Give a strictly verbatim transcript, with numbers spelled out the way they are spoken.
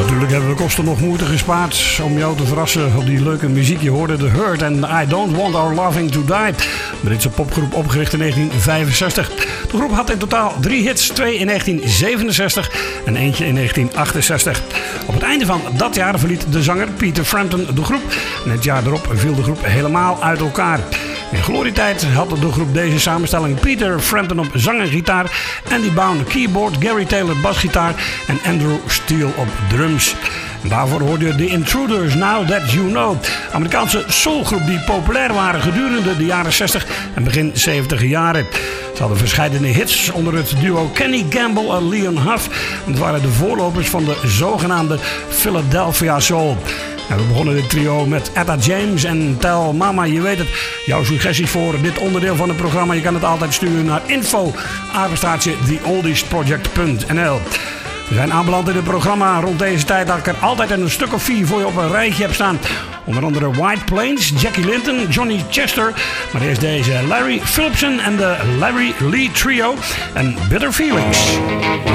Natuurlijk hebben we kosten nog moeite gespaard om jou te verrassen op die leuke muziek. Je hoorde The Hurt en I Don't Want Our Loving To Die. Britse popgroep opgericht in negentien vijfenzestig. De groep had in totaal drie hits, twee in negentien zevenenzestig en eentje in negentien achtenzestig. Op het einde van dat jaar verliet de zanger Peter Frampton de groep. En het jaar erop viel de groep helemaal uit elkaar. In glorietijd had de groep deze samenstelling: Peter Frampton op zang en gitaar, Andy Bown keyboard, Gary Taylor basgitaar en Andrew Steele op drums. En daarvoor hoorde je The Intruders, Now That You Know. Amerikaanse soulgroep die populair waren gedurende de jaren zestig en begin zeventig jaren. Ze hadden verschillende hits onder het duo Kenny Gamble en Leon Huff. En het waren de voorlopers van de zogenaamde Philadelphia Soul. En we begonnen dit trio met Etta James en Tell Mama. Je weet het, jouw suggesties voor dit onderdeel van het programma. Je kan het altijd sturen naar info apenstaartje the oldies project punt n l. We zijn aanbeland in het programma rond deze tijd dat ik er altijd een stuk of vier voor je op een rijtje heb staan. Onder andere White Plains, Jackie Linton, Johnny Chester. Maar eerst deze Larry Philipson en de Larry Lee Trio en Bitter Feelings.